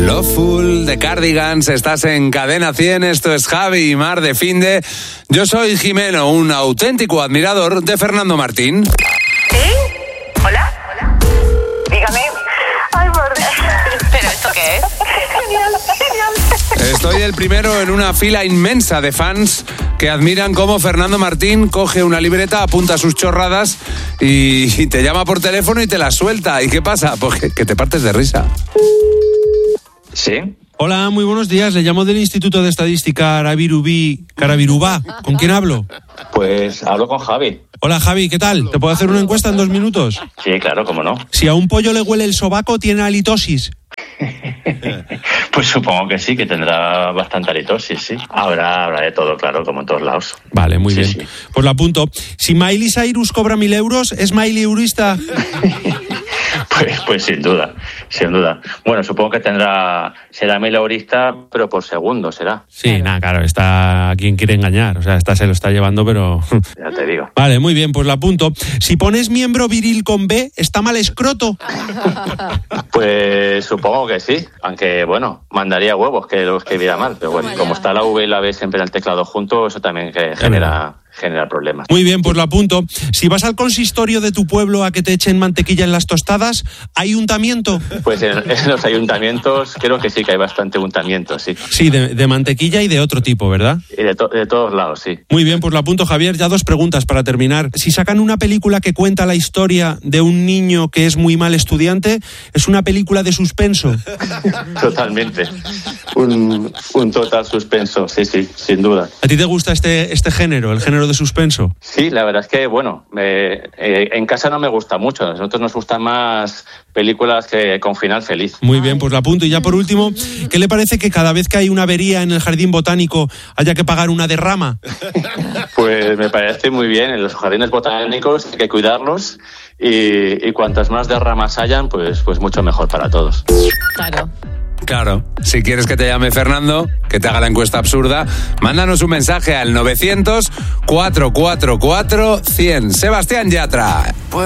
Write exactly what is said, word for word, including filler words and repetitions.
Loveful de Cardigans, estás en Cadena cien, esto es Javi y Mar de Finde. Yo soy Jimeno, un auténtico admirador de Fernando Martín. ¿Sí? ¿Hola? ¿Hola? Dígame. Ay, por Dios. ¿Pero esto qué es? Genial, genial. Estoy el primero en una fila inmensa de fans que admiran cómo Fernando Martín coge una libreta, apunta sus chorradas y, y te llama por teléfono y te las suelta. ¿Y qué pasa? Pues que, que te partes de risa. Sí. Hola, muy buenos días. Le llamo del Instituto de Estadística Arabirubí, Carabirubá. ¿Con quién hablo? Pues hablo con Javi. Hola, Javi, ¿qué tal? ¿Te puedo hacer una encuesta en dos minutos? Sí, claro, cómo no. Si a un pollo le huele el sobaco, ¿tiene halitosis? Pues supongo que sí, que tendrá bastante halitosis, sí. Habrá, habrá de todo, claro, como en todos lados. Vale, muy sí, bien. Sí. Pues lo apunto. Si Miley Cyrus cobra mil euros, ¿es Miley eurista? Pues, pues sin duda, sin duda. Bueno, supongo que tendrá, será mil eurista, pero por segundo será. Sí, claro. Nada, claro, está quien quiere engañar. O sea, esta se lo está llevando, pero... Ya te digo. Vale, muy bien, pues lo apunto. Si pones miembro viril con B, ¿está mal escroto? Pues supongo que sí, aunque bueno, mandaría huevos que lo escribiera mal, pero bueno, como está la V y la B siempre en el teclado junto, eso también que genera... generar problemas. Muy bien, pues lo apunto. Si vas al consistorio de tu pueblo a que te echen mantequilla en las tostadas, ¿hay untamiento? Pues en, en los ayuntamientos creo que sí, que hay bastante untamiento, sí. Sí, de, de mantequilla y de otro tipo, ¿verdad? Y de, to, de todos lados, sí. Muy bien, pues lo apunto, Javier. Ya dos preguntas para terminar. Si sacan una película que cuenta la historia de un niño que es muy mal estudiante, ¿es una película de suspenso? Totalmente. Un, un total suspenso, sí, sí, sin duda. ¿A ti te gusta este, este género, el género de suspenso? Sí, la verdad es que, bueno, me, eh, en casa no me gusta mucho. A nosotros nos gustan más películas que con final feliz. Muy bien, pues lo apunto. Y ya por último, ¿qué le parece que cada vez que hay una avería en el jardín botánico haya que pagar una derrama? Pues me parece muy bien. En los jardines botánicos hay que cuidarlos y, y cuantas más derramas hayan, pues, pues mucho mejor para todos. Claro. Claro, si quieres que te llame Fernando, que te haga la encuesta absurda, mándanos un mensaje al novecientos, cuatrocientos cuarenta y cuatro, cien. Sebastián Yatra.